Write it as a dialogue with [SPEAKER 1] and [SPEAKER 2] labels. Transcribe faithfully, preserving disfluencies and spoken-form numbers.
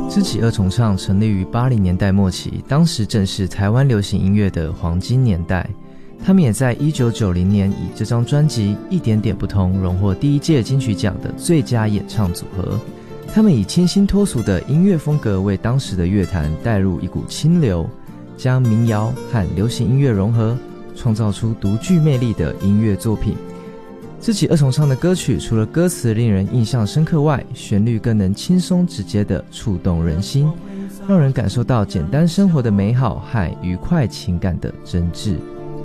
[SPEAKER 1] 知己二重唱成立于八零年代末期，当时正是台湾流行音乐的黄金年代。他们也在一九九零年以这张专辑《一点点不同》荣获第一届金曲奖的最佳演唱组合。他们以清新脱俗的音乐风格为当时的乐坛带入一股清流，将民谣和流行音乐融合，创造出独具魅力的音乐作品。知己二重唱的歌曲除了歌词令人印象深刻外，旋律更能轻松直接地触动人心，让人感受到简单生活的美好和愉快情感的真挚。